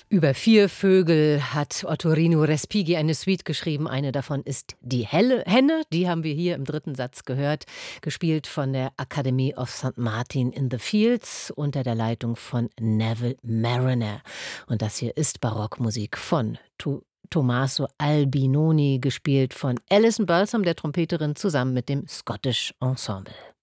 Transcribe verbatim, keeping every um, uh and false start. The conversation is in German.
Über vier Vögel hat Ottorino Respighi eine Suite geschrieben. Eine davon ist die Helle Henne. Die haben wir hier im dritten Satz gehört, gespielt von der Academy of Saint Martin in the Fields unter der Leitung von Neville Marriner. Und das hier ist Barockmusik von tu Tommaso Albinoni, gespielt von Alison Balsom, der Trompeterin, zusammen mit dem Scottish Ensemble.